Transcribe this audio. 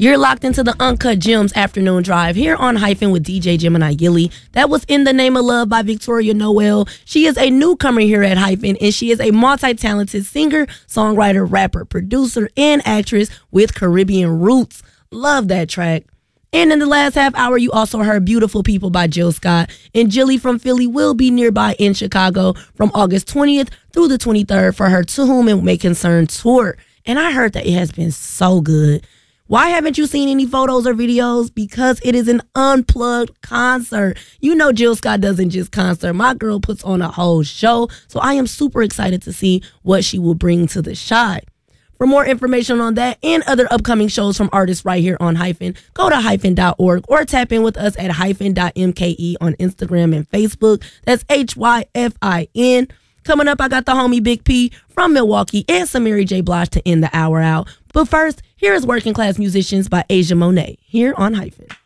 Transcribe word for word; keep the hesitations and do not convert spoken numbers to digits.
You're locked into the Uncut Gems afternoon drive here on Hyphen with D J Gemini Gilly. That was In the Name of Love by Victoria Noel. She is a newcomer here at Hyphen, and she is a multi-talented singer, songwriter, rapper, producer, and actress with Caribbean roots. Love that track. And in the last half hour, you also heard Beautiful People by Jill Scott. And Jilly from Philly will be nearby in Chicago from August twentieth through the twenty-third for her To Whom It May Concern tour. And I heard that it has been so good. Why haven't you seen any photos or videos? Because it is an unplugged concert. You know Jill Scott doesn't just concert. My girl puts on a whole show. So I am super excited to see what she will bring to the shot. For more information on that and other upcoming shows from artists right here on Hyphen, go to hyphen dot org or tap in with us at hyphen dot m k e on Instagram and Facebook. That's H Y F I N. Coming up, I got the homie Big P from Milwaukee and some Mary J. Blige to end the hour out. But first, here is Working Class Musicians by Asia Monet here on Hyphen.